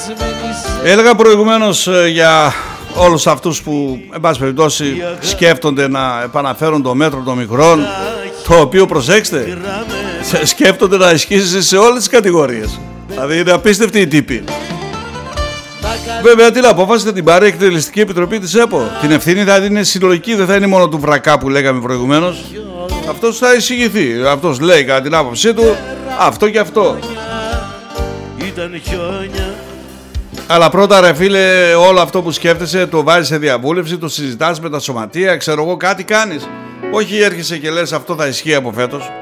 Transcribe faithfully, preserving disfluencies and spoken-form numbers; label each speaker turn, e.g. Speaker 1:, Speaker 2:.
Speaker 1: Έλεγα προηγουμένως για όλους αυτούς που εν πάση περιπτώσει σκέφτονται να επαναφέρουν το μέτρο των μικρών, το οποίο, προσέξτε, σκέφτονται να ισχύσει σε όλες τις κατηγορίες. Δηλαδή είναι απίστευτη η τύπη. Βέβαια την απόφαση θα την πάρει η Εκτελεστική Επιτροπή της ΕΠΟ. Την ευθύνη θα είναι συνολική, δεν θα είναι μόνο του Βρακά που λέγαμε προηγουμένως. Αυτός θα εισηγηθεί. Αυτός λέει κατά την άποψή του αυτό και αυτό. Αλλά πρώτα ρε φίλε, όλο αυτό που σκέφτεσαι το βάζεις σε διαβούλευση, το συζητάς με τα σωματεία, ξέρω εγώ, κάτι κάνεις. Όχι έρχεσαι και λες αυτό θα ισχύει από φέτος.